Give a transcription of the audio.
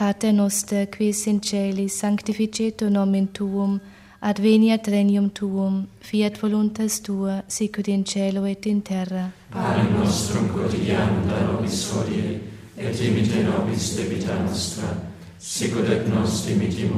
Pater noster, qui es in celis, sanctificetur nomen tuum, adveniat regnum tuum, fiat voluntas tua, sicut in cielo et in terra. Panem nostrum quotidianum da nobis hodie, et dimitte nobis debita nostra, sicut et nos dimittimus